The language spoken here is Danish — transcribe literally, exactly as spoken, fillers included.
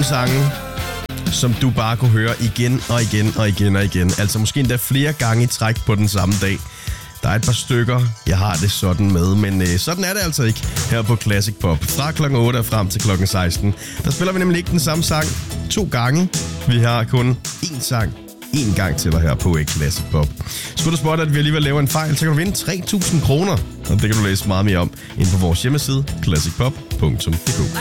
sange, som du bare kunne høre igen og igen og igen og igen. Altså måske endda flere gange i træk på den samme dag. Der er et par stykker, jeg har det sådan med, men øh, sådan er det altså ikke her på Classic Pop. Fra klokken otte og frem til klokken seksten, der spiller vi nemlig ikke den samme sang to gange. Vi har kun én sang én gang til dig her på Classic Pop. Skulle du spotte, at vi alligevel laver en fejl, så kan du vinde tre tusind kroner. Og det kan du læse meget mere om inde på vores hjemmeside, classic pop punktum d k.